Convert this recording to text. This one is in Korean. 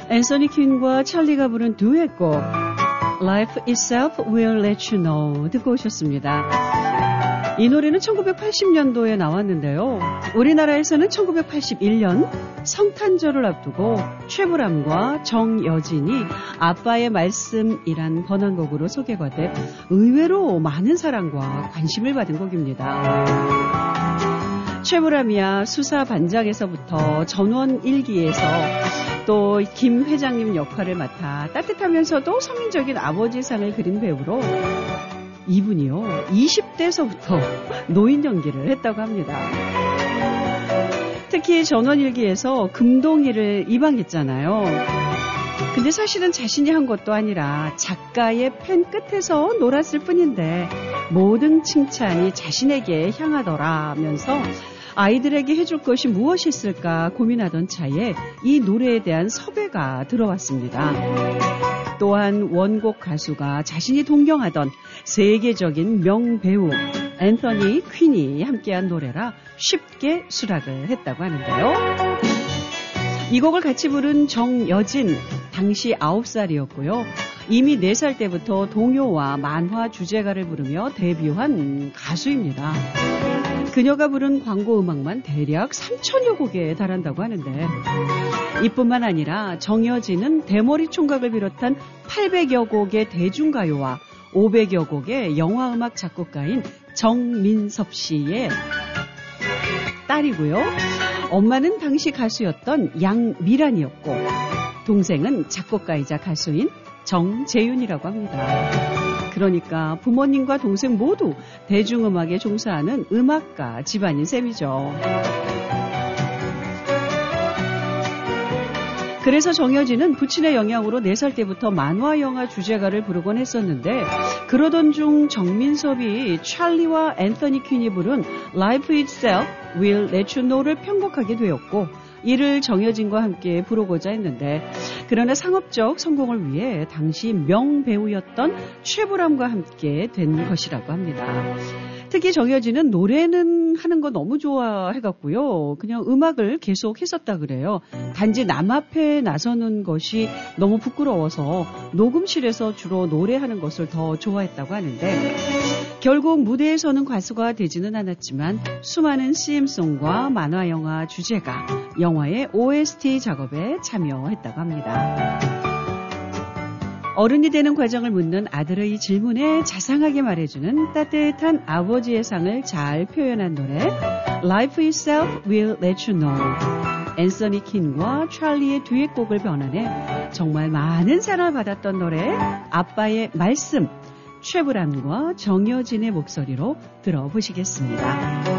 앤서니 퀸과 찰리가 부른 듀엣곡 Life Itself Will Let You Know 듣고 오셨습니다. 이 노래는 1980년도에 나왔는데요. 우리나라에서는 1981년 성탄절을 앞두고 최불암과 정여진이 아빠의 말씀이란 번안곡으로 소개가 돼 의외로 많은 사랑과 관심을 받은 곡입니다. 최불암이야 수사 반장에서부터 전원 일기에서 또 김 회장님 역할을 맡아 따뜻하면서도 서민적인 아버지상을 그린 배우로 이분이요 20대에서부터 노인 연기를 했다고 합니다. 특히 전원일기에서 금동이를 입양했잖아요. 근데 사실은 자신이 한 것도 아니라 작가의 펜 끝에서 놀았을 뿐인데 모든 칭찬이 자신에게 향하더라면서 아이들에게 해줄 것이 무엇이 있을까 고민하던 차에 이 노래에 대한 섭외가 들어왔습니다. 또한 원곡 가수가 자신이 동경하던 세계적인 명배우 앤서니 퀸이 함께한 노래라 쉽게 수락을 했다고 하는데요. 이 곡을 같이 부른 정여진 당시 9살이었고요. 이미 4살 때부터 동요와 만화 주제가를 부르며 데뷔한 가수입니다. 그녀가 부른 광고 음악만 대략 3천여 곡에 달한다고 하는데 이뿐만 아니라 정여진은 대머리 총각을 비롯한 800여 곡의 대중가요와 500여 곡의 영화음악 작곡가인 정민섭 씨의 딸이고요. 엄마는 당시 가수였던 양미란이었고 동생은 작곡가이자 가수인 정재윤이라고 합니다. 그러니까 부모님과 동생 모두 대중음악에 종사하는 음악가 집안인 셈이죠. 그래서 정여진은 부친의 영향으로 4살 때부터 만화 영화 주제가를 부르곤 했었는데 그러던 중 정민섭이 찰리와 앤서니 퀸이 부른 Life Itself Will Let You Know를 편곡하게 되었고 이를 정여진과 함께 부르고자 했는데 그러나 상업적 성공을 위해 당시 명배우였던 최불암과 함께 된 것이라고 합니다. 특히 정여진은 노래는 하는 거 너무 좋아해갖고요. 그냥 음악을 계속 했었다 그래요. 단지 남 앞에 나서는 것이 너무 부끄러워서 녹음실에서 주로 노래하는 것을 더 좋아했다고 하는데 결국 무대에서는 가수가 되지는 않았지만 수많은 CM송과 만화 영화 주제가, 영화의 OST 작업에 참여했다고 합니다. 어른이 되는 과정을 묻는 아들의 질문에 자상하게 말해주는 따뜻한 아버지의 상을 잘 표현한 노래 Life Itself Will Let You Know. 앤서니 퀸과 찰리의 듀엣곡을 변환해 정말 많은 사랑을 받았던 노래 아빠의 말씀 최불암과 정여진의 목소리로 들어보시겠습니다.